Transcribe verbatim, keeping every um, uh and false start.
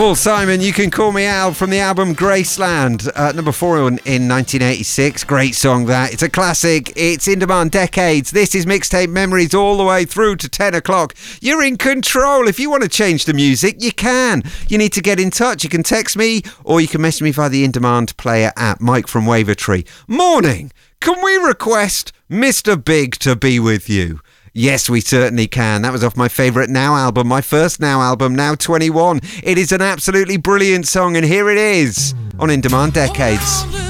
Paul Simon, You Can Call Me Al from the album Graceland, uh, number four in, in nineteen eighty-six. Great song that. It's a classic. It's In Demand Decades. This is Mixtape Memories all the way through to ten o'clock. You're in control. If you want to change the music, you can. You need to get in touch. You can text me or you can message me via the In Demand player app. Mike from Wavertree. Morning. Can we request Mister Big to be with you? Yes, we certainly can. That was off my favourite Now album, my first Now album, Now twenty-one. It is an absolutely brilliant song, and here it is on In Demand Decades.